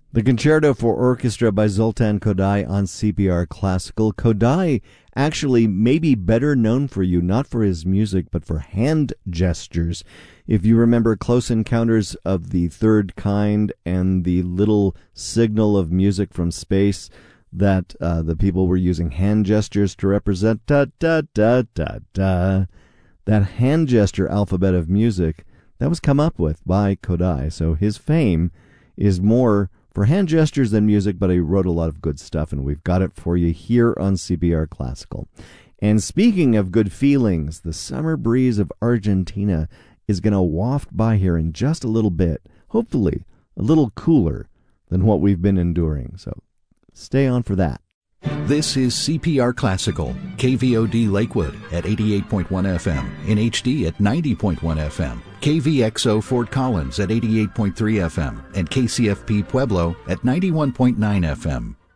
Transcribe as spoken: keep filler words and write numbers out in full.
The Concerto for Orchestra by Zoltan Kodály on C P R Classical. Kodály actually may be better known for you, not for his music, but for hand gestures. If you remember Close Encounters of the Third Kind and the little signal of music from space that uh, the people were using hand gestures to represent, da da da da da, that hand gesture alphabet of music, that was come up with by Kodály. So his fame is more for hand gestures than music, but he wrote a lot of good stuff, and we've got it for you here on C P R Classical. And speaking of good feelings, the summer breeze of Argentina is going to waft by here in just a little bit, hopefully a little cooler than what we've been enduring. So stay on for that. This is C P R Classical, K V O D Lakewood at eighty-eight point one F M, in H D at ninety point one F M, K V X O Fort Collins at eighty-eight point three F M, and K C F P Pueblo at ninety-one point nine F M.